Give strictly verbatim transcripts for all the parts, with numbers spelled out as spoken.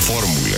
Fórmula.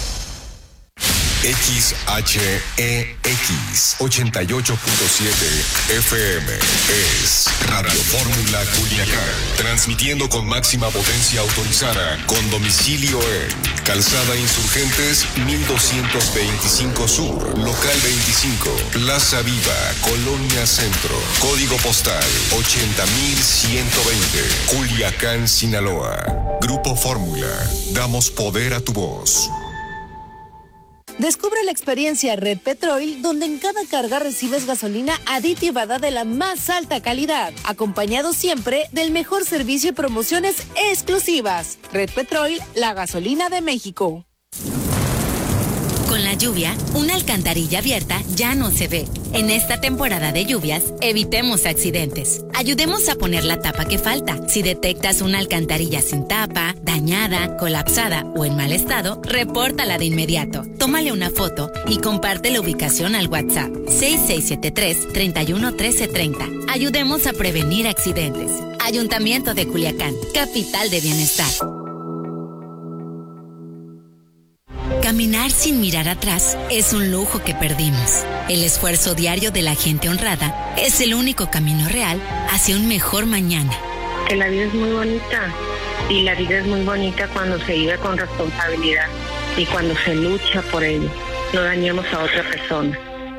X H E X ochenta y ocho punto siete F M es Radio Fórmula Culiacán, transmitiendo con máxima potencia autorizada, con domicilio en Calzada Insurgentes mil doscientos veinticinco Sur, Local veinticinco, Plaza Viva, Colonia Centro, Código Postal ochenta mil ciento veinte, Culiacán, Sinaloa. Grupo Fórmula, damos poder a tu voz. Descubre la experiencia Red Petrol, donde en cada carga recibes gasolina aditivada de la más alta calidad, acompañado siempre del mejor servicio y promociones exclusivas. Red Petrol, la gasolina de México. Con la lluvia, una alcantarilla abierta ya no se ve. En esta temporada de lluvias, evitemos accidentes. Ayudemos a poner la tapa que falta. Si detectas una alcantarilla sin tapa, dañada, colapsada o en mal estado, repórtala de inmediato. Tómale una foto y comparte la ubicación al WhatsApp seis seis siete tres, treinta y uno, trece, treinta. Ayudemos a prevenir accidentes. Ayuntamiento de Culiacán, capital de bienestar. Caminar sin mirar atrás es un lujo que perdimos. El esfuerzo diario de la gente honrada es el único camino real hacia un mejor mañana. Que la vida es muy bonita y la vida es muy bonita cuando se vive con responsabilidad y cuando se lucha por ello. No dañemos a otra persona.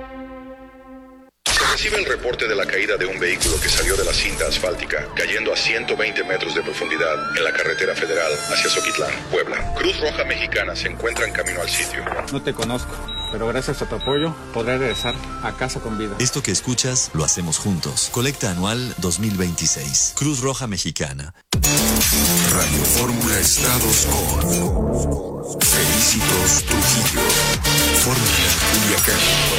Recibe el reporte de la caída de un vehículo que salió de la cinta asfáltica, cayendo a ciento veinte metros de profundidad en la carretera federal hacia Zoquitlán, Puebla. Cruz Roja Mexicana se encuentra en camino al sitio. No te conozco, pero gracias a tu apoyo podré regresar a casa con vida. Esto que escuchas lo hacemos juntos. Colecta anual dos mil veintiséis. Cruz Roja Mexicana. Radio Fórmula Estados con Felicitos Trujillo. Fórmula Culiacán.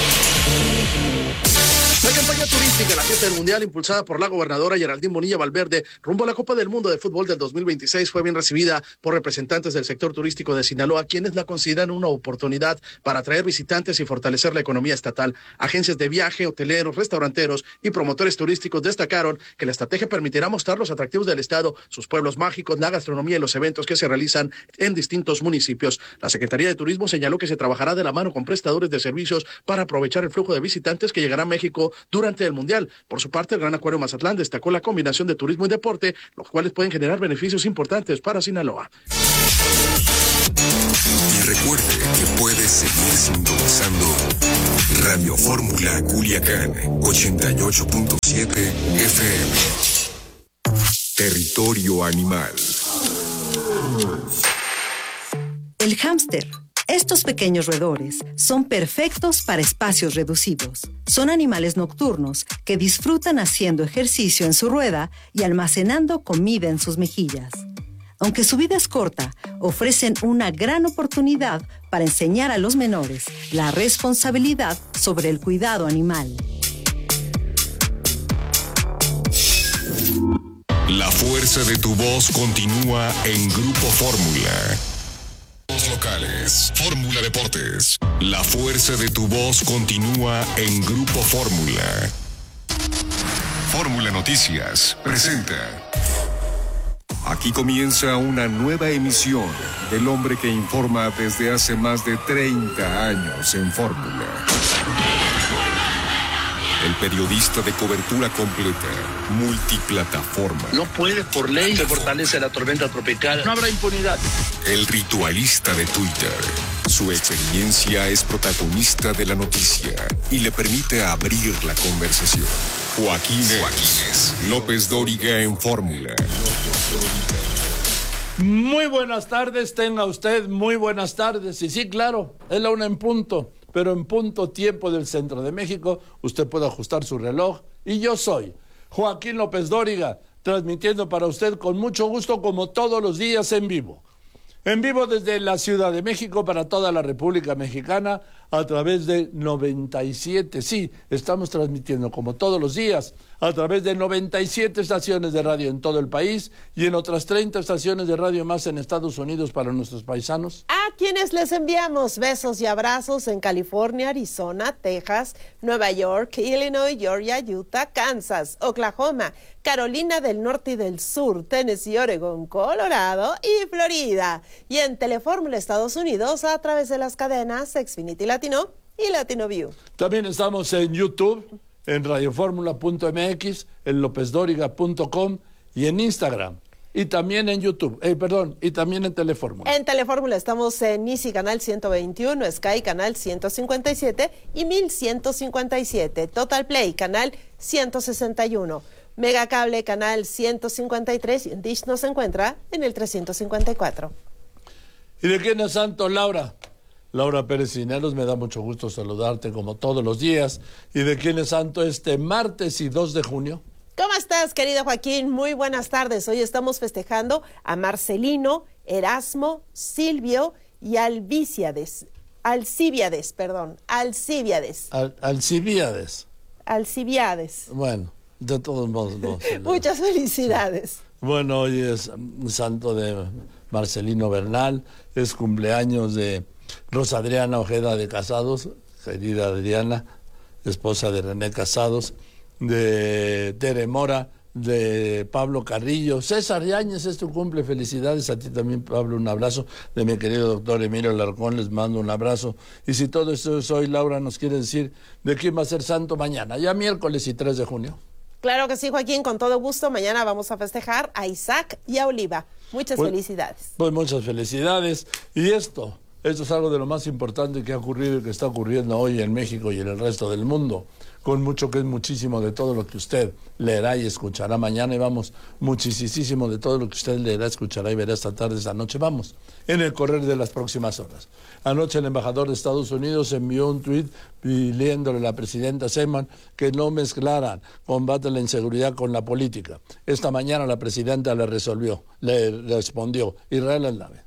La campaña turística de la Fiesta del Mundial, impulsada por la gobernadora Geraldine Bonilla Valverde, rumbo a la Copa del Mundo de Fútbol del dos mil veintiséis, fue bien recibida por representantes del sector turístico de Sinaloa, quienes la consideran una oportunidad para atraer visitantes y fortalecer la economía estatal. Agencias de viaje, hoteleros, restauranteros y promotores turísticos destacaron que la estrategia permitirá mostrar los atractivos del estado, sus pueblos mágicos, la gastronomía y los eventos que se realizan en distintos municipios. La Secretaría de Turismo señaló que se trabajará de la mano con prestadores de servicios para aprovechar el flujo de visitantes que llegará a México durante el Mundial. Por su parte, el Gran Acuario Mazatlán destacó la combinación de turismo y deporte, los cuales pueden generar beneficios importantes para Sinaloa. Y recuerde que puede seguir sintonizando Radio Fórmula Culiacán ochenta y ocho punto siete F M. Territorio Animal. El hámster. Estos pequeños roedores son perfectos para espacios reducidos. Son animales nocturnos que disfrutan haciendo ejercicio en su rueda y almacenando comida en sus mejillas. Aunque su vida es corta, ofrecen una gran oportunidad para enseñar a los menores la responsabilidad sobre el cuidado animal. La fuerza de tu voz continúa en Grupo Fórmula. Locales, Fórmula Deportes. La fuerza de tu voz continúa en Grupo Fórmula. Fórmula Noticias presenta. Aquí comienza una nueva emisión del hombre que informa desde hace más de treinta años en Fórmula. El periodista de cobertura completa, multiplataforma. No puede por ley se fortalece la tormenta tropical. No habrá impunidad. El ritualista de Twitter. Su experiencia es protagonista de la noticia y le permite abrir la conversación. Joaquín, Joaquín López Dóriga en Fórmula. Muy buenas tardes, tenga usted muy buenas tardes. Y sí, claro, es la una en punto. Pero en punto tiempo del centro de México, usted puede ajustar su reloj. Y yo soy Joaquín López Dóriga, transmitiendo para usted con mucho gusto, como todos los días, en vivo. En vivo desde la Ciudad de México para toda la República Mexicana a través de noventa y siete. Sí, estamos transmitiendo como todos los días a través de noventa y siete estaciones de radio en todo el país y en otras treinta estaciones de radio más en Estados Unidos para nuestros paisanos. A quienes les enviamos besos y abrazos en California, Arizona, Texas, Nueva York, Illinois, Georgia, Utah, Kansas, Oklahoma, Carolina del Norte y del Sur, Tennessee, Oregon, Colorado y Florida. Y en Telefórmula Estados Unidos a través de las cadenas Xfinity Latino y Latino View. También estamos en YouTube, en radioformula punto m x, en lopez dóriga punto com y en Instagram. Y también en YouTube, eh, perdón, y también en Telefórmula. En Telefórmula estamos en Easy Canal ciento veintiuno, Sky Canal ciento cincuenta y siete y mil ciento cincuenta y siete, Total Play Canal ciento sesenta y uno, Megacable Canal ciento cincuenta y tres y en Dish nos encuentra en el trescientos cincuenta y cuatro. ¿Y de quién es santo, Laura? Laura Pérez Cineros, me da mucho gusto saludarte como todos los días. ¿Y de quién es santo este martes y dos de junio? ¿Cómo estás, querido Joaquín? Muy buenas tardes. Hoy estamos festejando a Marcelino, Erasmo, Silvio y Alcibíades. Alcibíades, perdón. Alcibíades. Al, Alcibíades. Alcibíades. Bueno, de todos modos. No, Muchas felicidades. Bueno, hoy es santo de Marcelino Bernal, es cumpleaños de Rosa Adriana Ojeda de Casados, querida Adriana, esposa de René Casados, de Tere Mora, de Pablo Carrillo. César Yáñez, es tu cumple, felicidades a ti también, Pablo, un abrazo. De mi querido doctor Emilio Larcón, les mando un abrazo. Y si todo esto es hoy, Laura nos quiere decir de quién va a ser santo mañana, ya miércoles y tres de junio. Claro que sí, Joaquín, con todo gusto. Mañana vamos a festejar a Isaac y a Oliva. Muchas pues, felicidades. Pues muchas felicidades. Y esto, esto es algo de lo más importante que ha ocurrido y que está ocurriendo hoy en México y en el resto del mundo. Con mucho que es muchísimo de todo lo que usted leerá y escuchará mañana, y vamos, muchísimo de todo lo que usted leerá, escuchará y verá esta tarde, esta noche, vamos, en el correr de las próximas horas. Anoche el embajador de Estados Unidos envió un tuit pidiéndole a la presidenta Sheinbaum que no mezclaran combate a la inseguridad con la política. Esta mañana la presidenta le resolvió, le respondió, Israel Aldave.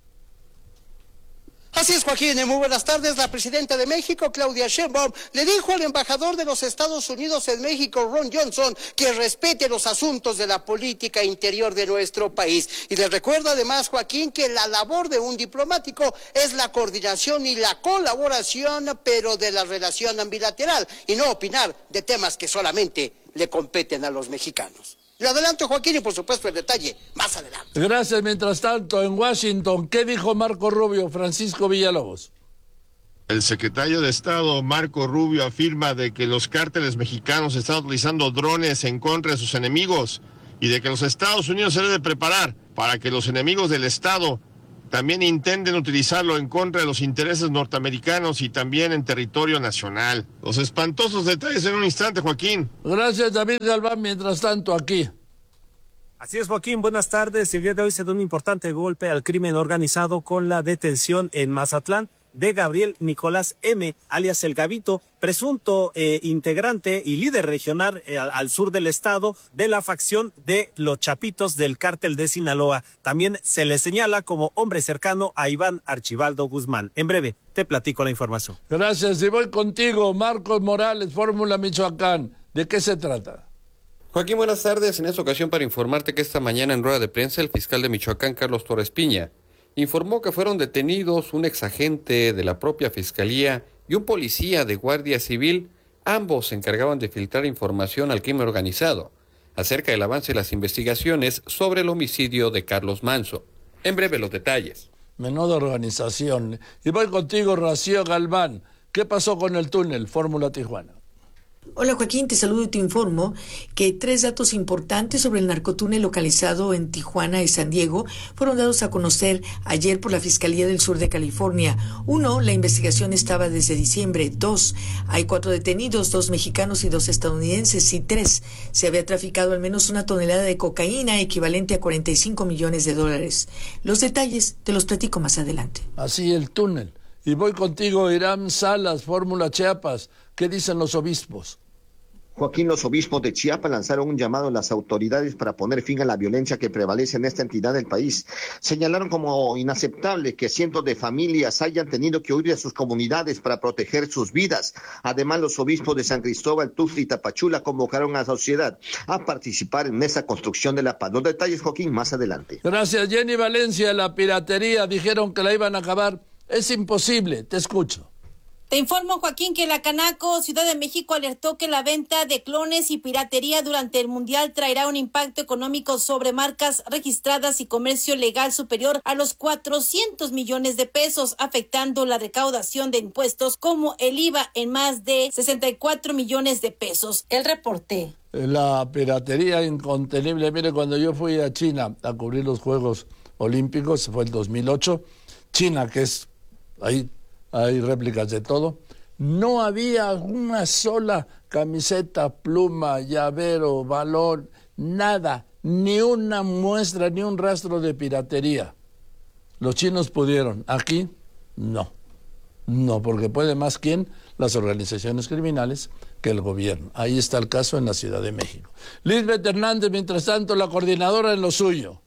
Así es, Joaquín, muy buenas tardes. La presidenta de México, Claudia Sheinbaum, le dijo al embajador de los Estados Unidos en México, Ron Johnson, que respete los asuntos de la política interior de nuestro país. Y le recuerda además, Joaquín, que la labor de un diplomático es la coordinación y la colaboración, pero de la relación bilateral, y no opinar de temas que solamente le competen a los mexicanos. Le adelanto, Joaquín, y por supuesto el detalle más adelante. Gracias. Mientras tanto, en Washington, ¿qué dijo Marco Rubio, Francisco Villalobos? El secretario de Estado, Marco Rubio, afirma de que los cárteles mexicanos están utilizando drones en contra de sus enemigos y de que los Estados Unidos se deben preparar para que los enemigos del Estado también intenten utilizarlo en contra de los intereses norteamericanos y también en territorio nacional. Los espantosos detalles en un instante, Joaquín. Gracias, David Galván. Mientras tanto, aquí. Así es, Joaquín, buenas tardes. El día de hoy se da un importante golpe al crimen organizado con la detención en Mazatlán de Gabriel Nicolás M., alias El Gabito, presunto eh, integrante y líder regional eh, al sur del estado de la facción de los Chapitos del Cártel de Sinaloa. También se le señala como hombre cercano a Iván Archibaldo Guzmán. En breve, te platico la información. Gracias, y voy contigo, Marcos Morales, Fórmula Michoacán. ¿De qué se trata? Joaquín, buenas tardes. En esta ocasión para informarte que esta mañana en rueda de prensa el fiscal de Michoacán, Carlos Torres Piña, informó que fueron detenidos un exagente de la propia Fiscalía y un policía de Guardia Civil. Ambos se encargaban de filtrar información al crimen organizado acerca del avance de las investigaciones sobre el homicidio de Carlos Manso. En breve los detalles. Menuda organización. Y voy contigo, Rocío Galván. ¿Qué pasó con el túnel Fórmula Tijuana? Hola Joaquín, te saludo y te informo que tres datos importantes sobre el narcotúnel localizado en Tijuana y San Diego fueron dados a conocer ayer por la Fiscalía del Sur de California. Uno, la investigación estaba desde diciembre. Dos, hay cuatro detenidos, dos mexicanos y dos estadounidenses. Y tres, se había traficado al menos una tonelada de cocaína equivalente a cuarenta y cinco millones de dólares. Los detalles te los platico más adelante. Así el túnel. Y voy contigo, Irán Salas, Fórmula Chiapas. ¿Qué dicen los obispos? Joaquín, los obispos de Chiapas lanzaron un llamado a las autoridades para poner fin a la violencia que prevalece en esta entidad del país. Señalaron como inaceptable que cientos de familias hayan tenido que huir de sus comunidades para proteger sus vidas. Además, los obispos de San Cristóbal, Tuxtla y Tapachula convocaron a la sociedad a participar en esa construcción de la paz. Los detalles, Joaquín, más adelante. Gracias, Jenny Valencia. La piratería, dijeron que la iban a acabar. Es imposible, te escucho. Te informo, Joaquín, que la Canaco Ciudad de México alertó que la venta de clones y piratería durante el Mundial traerá un impacto económico sobre marcas registradas y comercio legal superior a los cuatrocientos millones de pesos, afectando la recaudación de impuestos como el I V A en más de sesenta y cuatro millones de pesos. El reporte. La piratería incontenible. Mire, cuando yo fui a China a cubrir los Juegos Olímpicos, fue el dos mil ocho, China, que es ahí... hay réplicas de todo, no había una sola camiseta, pluma, llavero, balón, nada, ni una muestra, ni un rastro de piratería. Los chinos pudieron, aquí no, no, porque puede más quién, las organizaciones criminales, que el gobierno. Ahí está el caso en la Ciudad de México. Lisbeth Hernández, mientras tanto, la coordinadora en lo suyo.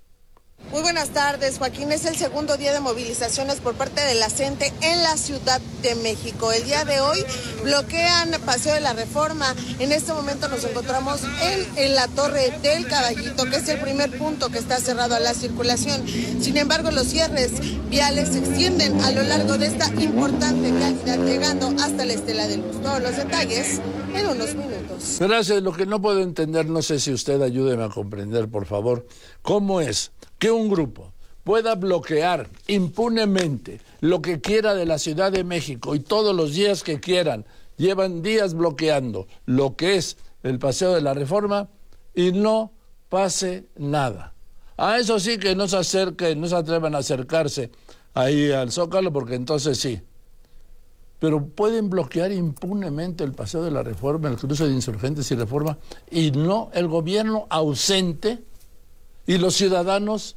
Muy buenas tardes, Joaquín. Es el segundo día de movilizaciones por parte de la CENTE en la Ciudad de México. El día de hoy bloquean Paseo de la Reforma. En este momento nos encontramos en, en la Torre del Caballito, que es el primer punto que está cerrado a la circulación. Sin embargo, los cierres viales se extienden a lo largo de esta importante vialidad, llegando hasta la Estela de Luz. Todos los detalles en unos minutos. Gracias. Lo que no puedo entender, no sé si usted ayúdeme a comprender, por favor, cómo es que un grupo pueda bloquear impunemente lo que quiera de la Ciudad de México y todos los días que quieran, llevan días bloqueando lo que es el Paseo de la Reforma y no pase nada. A eso sí que no se acerquen, no se atrevan a acercarse ahí al Zócalo, porque entonces sí. Pero pueden bloquear impunemente el Paseo de la Reforma, el cruce de Insurgentes y Reforma, y no el gobierno ausente. Y los ciudadanos,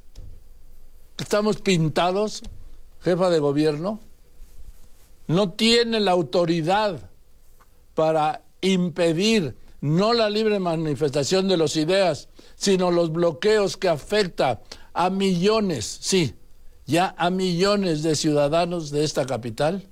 estamos pintados, jefa de gobierno, no tiene la autoridad para impedir no la libre manifestación de las ideas, sino los bloqueos que afectan a millones, sí, ya a millones de ciudadanos de esta capital.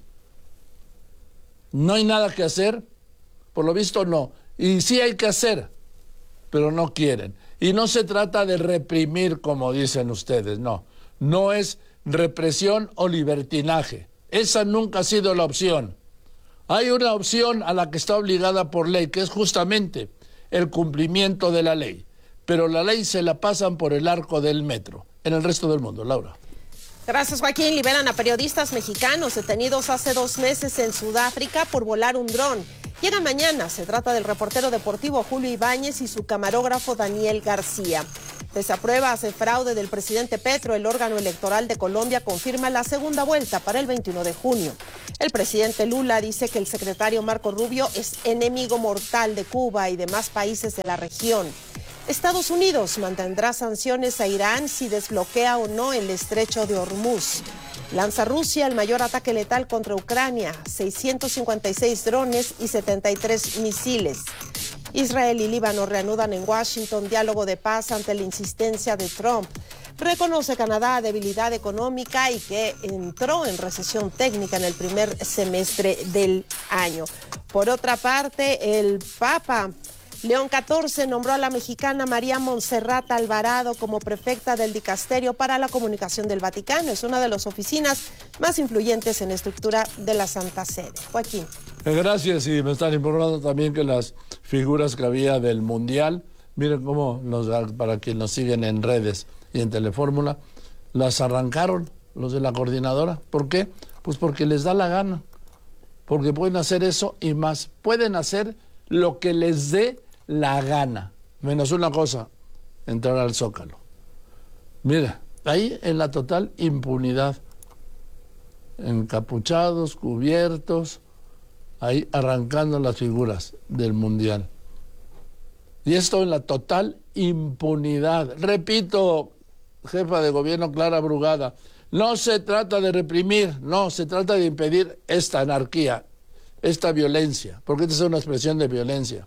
No hay nada que hacer, por lo visto no, y sí hay que hacer, pero no quieren. Y no se trata de reprimir, como dicen ustedes, no. No es represión o libertinaje. Esa nunca ha sido la opción. Hay una opción a la que está obligada por ley, que es justamente el cumplimiento de la ley. Pero la ley se la pasan por el arco del metro. En el resto del mundo, Laura. Gracias, Joaquín. Liberan a periodistas mexicanos detenidos hace dos meses en Sudáfrica por volar un dron. Llega mañana. Se trata del reportero deportivo Julio Ibáñez y su camarógrafo Daniel García. Desaprueba hace fraude del presidente Petro. El órgano electoral de Colombia confirma la segunda vuelta para el veintiuno de junio. El presidente Lula dice que el secretario Marco Rubio es enemigo mortal de Cuba y demás países de la región. Estados Unidos mantendrá sanciones a Irán si desbloquea o no el estrecho de Hormuz. Lanza Rusia el mayor ataque letal contra Ucrania, seiscientos cincuenta y seis drones y setenta y tres misiles. Israel y Líbano reanudan en Washington diálogo de paz ante la insistencia de Trump. Reconoce Canadá debilidad económica y que entró en recesión técnica en el primer semestre del año. Por otra parte, el Papa León catorce nombró a la mexicana María Montserrat Alvarado como prefecta del Dicasterio para la Comunicación del Vaticano. Es una de las oficinas más influyentes en la estructura de la Santa Sede. Joaquín. Gracias, y me están informando también que las figuras que había del Mundial, miren cómo, nos, para quienes nos siguen en redes y en Telefórmula, las arrancaron los de la coordinadora. ¿Por qué? Pues porque les da la gana, porque pueden hacer eso y más. Pueden hacer lo que les dé la gana, menos una cosa, entrar al Zócalo. Mira, ahí en la total impunidad, encapuchados, cubiertos, ahí arrancando las figuras del Mundial. Y esto en la total impunidad. Repito, jefa de gobierno Clara Brugada, no se trata de reprimir, no, se trata de impedir esta anarquía, esta violencia, porque esta es una expresión de violencia.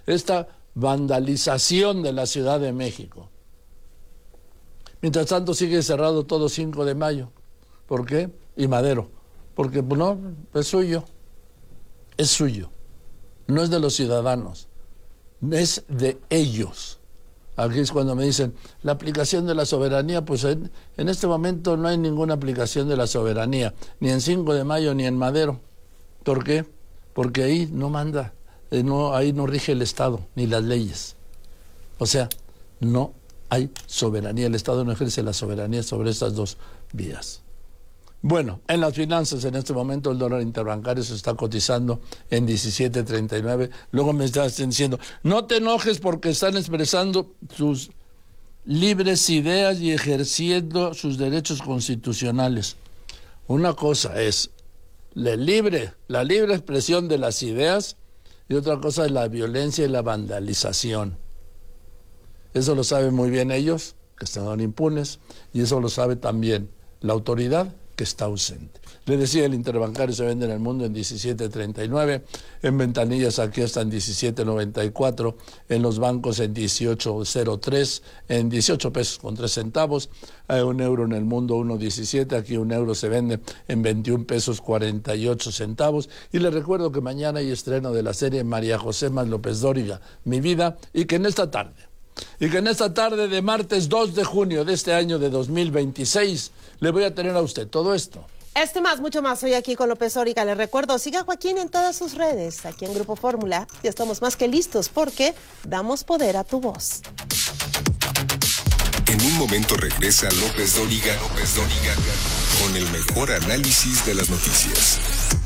esta vandalización de la Ciudad de México. Mientras tanto sigue cerrado todo cinco de mayo. ¿Por qué? Y Madero. Porque no, es suyo. Es suyo. No es de los ciudadanos. Es de ellos. Aquí es cuando me dicen, la aplicación de la soberanía, pues en, en este momento no hay ninguna aplicación de la soberanía, ni en cinco de mayo ni en Madero. ¿Por qué? Porque ahí no manda, eh, no, ahí no rige el Estado, ni las leyes. O sea, no hay soberanía, el Estado no ejerce la soberanía sobre estas dos vías. Bueno, en las finanzas en este momento el dólar interbancario se está cotizando en diecisiete treinta y nueve. Luego me están diciendo, no te enojes porque están expresando sus libres ideas y ejerciendo sus derechos constitucionales. Una cosa es la libre, la libre expresión de las ideas y otra cosa es la violencia y la vandalización. Eso lo saben muy bien ellos, que están impunes, y eso lo sabe también la autoridad, que está ausente. Le decía, el interbancario se vende en el mundo en diecisiete treinta y nueve, en ventanillas aquí está en diecisiete noventa y cuatro, en los bancos en dieciocho cero tres, en dieciocho pesos con tres centavos, hay un euro en el mundo uno diecisiete, aquí un euro se vende en veintiún pesos cuarenta y ocho centavos, y les recuerdo que mañana hay estreno de la serie María José más López Dóriga, Mi Vida, y que en esta tarde, y que en esta tarde de martes dos de junio de este año de dos mil veintiséis, le voy a tener a usted todo esto. Este más, mucho más, hoy aquí con López Dóriga. Les recuerdo, siga a Joaquín en todas sus redes, aquí en Grupo Fórmula. Ya estamos más que listos porque damos poder a tu voz. En un momento regresa López Dóriga, López Dóriga, con el mejor análisis de las noticias.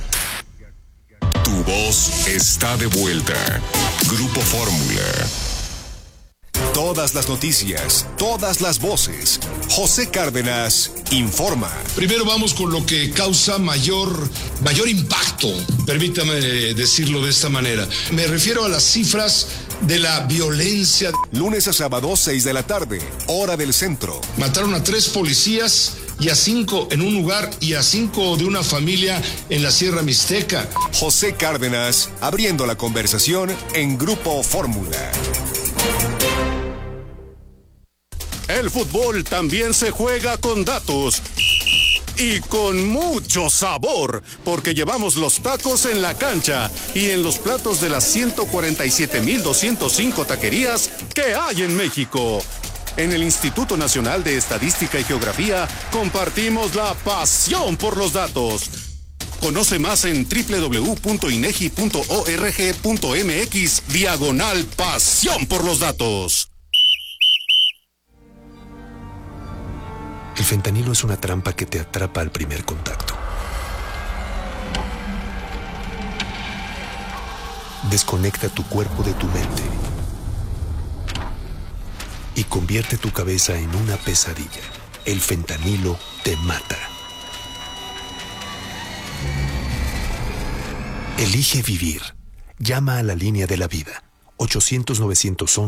Tu voz está de vuelta. Grupo Fórmula. Todas las noticias, todas las voces. José Cárdenas informa. Primero vamos con lo que causa mayor, mayor impacto, permítame decirlo de esta manera. Me refiero a las cifras de la violencia. Lunes a sábado, seis de la tarde, hora del centro. Mataron a tres policías y a cinco en un lugar y a cinco de una familia en la Sierra Mixteca. José Cárdenas, abriendo la conversación en Grupo Fórmula. El fútbol también se juega con datos y con mucho sabor, porque llevamos los tacos en la cancha y en los platos de las ciento cuarenta y siete mil doscientos cinco taquerías que hay en México. En el Instituto Nacional de Estadística y Geografía compartimos la pasión por los datos. Conoce más en doble u doble u doble u punto inegi punto org punto mx diagonal pasión por los datos. El fentanilo es una trampa que te atrapa al primer contacto. Desconecta tu cuerpo de tu mente y convierte tu cabeza en una pesadilla. El fentanilo te mata. Elige vivir. Llama a la línea de la vida. ochocientos novecientos once